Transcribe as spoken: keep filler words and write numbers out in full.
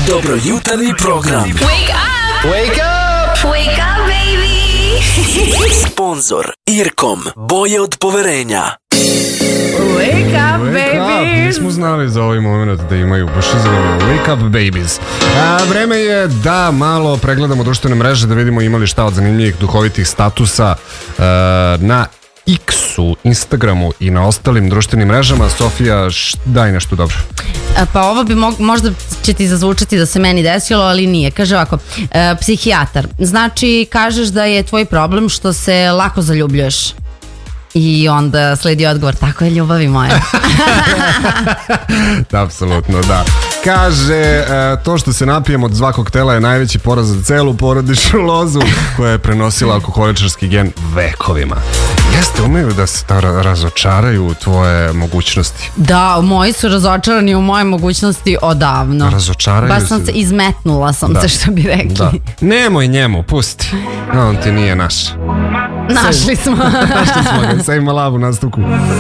Dobrojutarnji program. Wake up! Wake up! Wake up, baby! Sponzor Irkom, boje od poverenja. Wake up, baby! Nismo znali za ovaj moment da imaju baš zanimljivo. Wake up, babies. A, vreme je da malo pregledamo društvene mreže, da vidimo imali šta od zanimljivih duhovitih statusa uh, na X-u, Instagramu i na ostalim društvenim mrežama. Sofija, š, daj nešto dobro. Pa ovo bi mo- možda će ti zazvučati da se meni desilo, ali nije. Kaže ovako, e, psihijatar, znači kažeš da je tvoj problem što se lako zaljubljuješ. I onda sledi odgovor, tako je ljubavi moja. Apsolutno, da. Kaže, e, to što se napijem od dva koktela je najveći poraz za celu porodičnu lozu koja je prenosila alkoholičarski gen vekovima. Jeste, umeju da se ta razočaraju u tvoje mogućnosti. Da, moji su razočarani u moje mogućnosti odavno. Razočaraju Baš sam se. se izmetnula sam Da. se, što bi rekli. Da. Nemoj njemu, pusti. On ti nije naš. Našli smo. Našli smo ga, Sej Malav u nastavku.